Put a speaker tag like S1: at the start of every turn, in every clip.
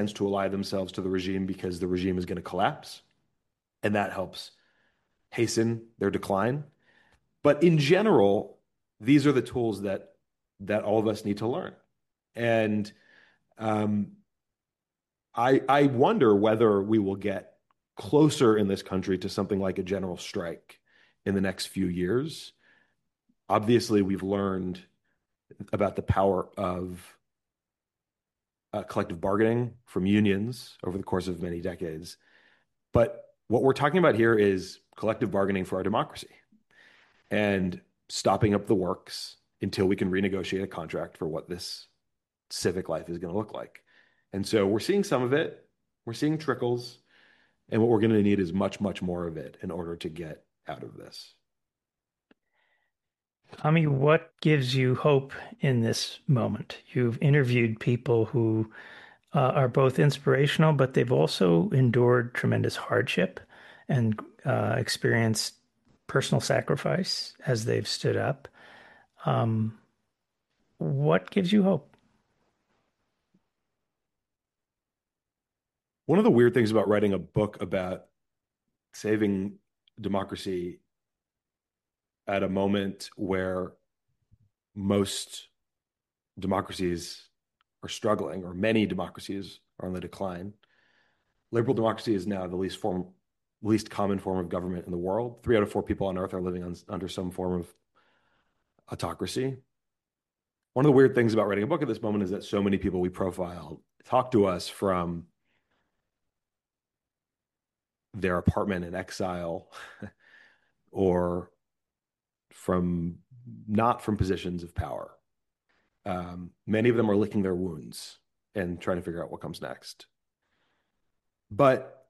S1: to ally themselves to the regime because the regime is going to collapse, and that helps hasten their decline. But in general, these are the tools that all of us need to learn. And um, I wonder whether we will get closer in this country to something like a general strike in the next few years. Obviously, we've learned about the power of collective bargaining from unions over the course of many decades. But what we're talking about here is collective bargaining for our democracy and stopping up the works until we can renegotiate a contract for what this civic life is going to look like. And so we're seeing some of it, we're seeing trickles, and what we're going to need is much, much more of it in order to get out of this.
S2: Tommy, what gives you hope in this moment? You've interviewed people who are both inspirational, but they've also endured tremendous hardship and experienced personal sacrifice as they've stood up. Um, what gives you hope?
S1: One of the weird things about writing a book about saving democracy at a moment where most democracies are struggling, or many democracies are on the decline. Liberal democracy is now the least common form of government in the world. 3 out of 4 people on Earth are living under some form of autocracy. One of the weird things about writing a book at this moment is that so many people we profile talk to us from their apartment in exile or from not from positions of power. Many of them are licking their wounds and trying to figure out what comes next. But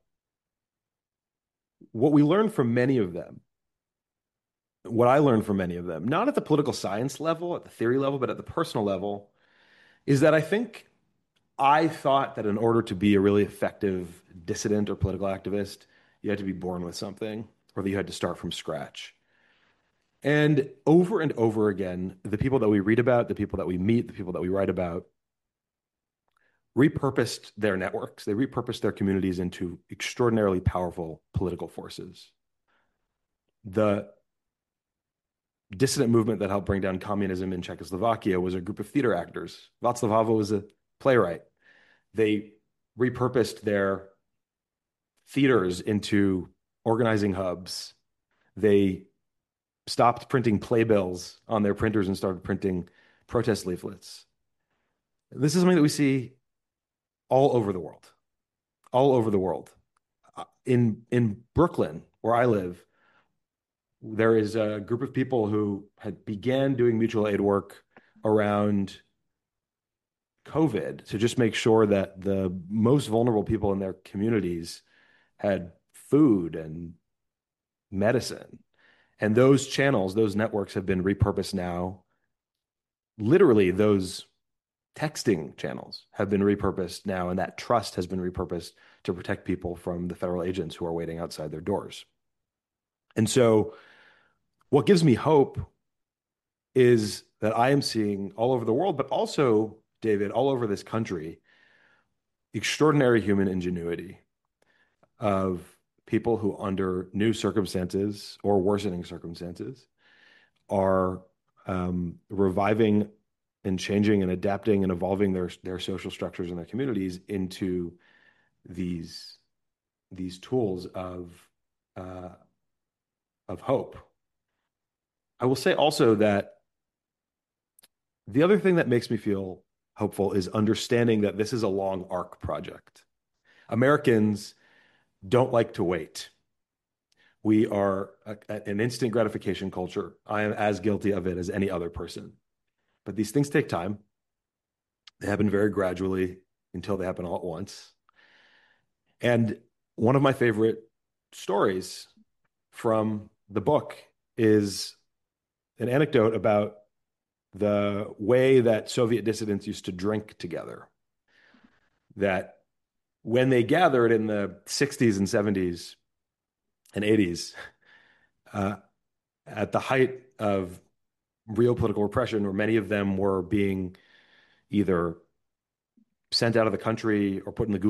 S1: what we learned from many of them, what I learned from many of them, not at the political science level, at the theory level, but at the personal level, is that I thought that in order to be a really effective dissident or political activist, you had to be born with something, or that you had to start from scratch. And over again, the people that we read about, the people that we meet, the people that we write about, repurposed their networks. They repurposed their communities into extraordinarily powerful political forces. The dissident movement that helped bring down communism in Czechoslovakia was a group of theater actors. Václav Havel was a playwright. They repurposed their theaters into organizing hubs. They stopped printing playbills on their printers and started printing protest leaflets. This is something that we see all over the world, all over the world. In Brooklyn, where I live, there is a group of people who had began doing mutual aid work around COVID to just make sure that the most vulnerable people in their communities had food and medicine. And those channels, those networks have been repurposed now. Literally, those texting channels have been repurposed now, and that trust has been repurposed to protect people from the federal agents who are waiting outside their doors. And so, what gives me hope is that I am seeing all over the world, but also, David, all over this country, extraordinary human ingenuity of people who, under new circumstances or worsening circumstances, are reviving and changing and adapting and evolving their social structures and their communities into these tools uh, of hope. I will say also that the other thing that makes me feel hopeful is understanding that this is a long arc project. Americans don't like to wait. We are an instant gratification culture. I am as guilty of it as any other person. But these things take time. They happen very gradually until they happen all at once. And one of my favorite stories from the book is an anecdote about the way that Soviet dissidents used to drink together. That when they gathered in the 60s and 70s and 80s, uh, at the height of real political repression, where many of them were being either sent out of the country or put in the